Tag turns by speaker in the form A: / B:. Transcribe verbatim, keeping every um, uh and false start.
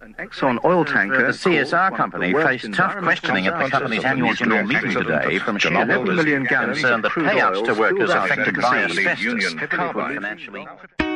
A: Exxon oil tanker,
B: the C S R company, faced tough questioning at the company's annual general meeting today from shareholders concerned that payouts to workers affected by asbestos could be financially...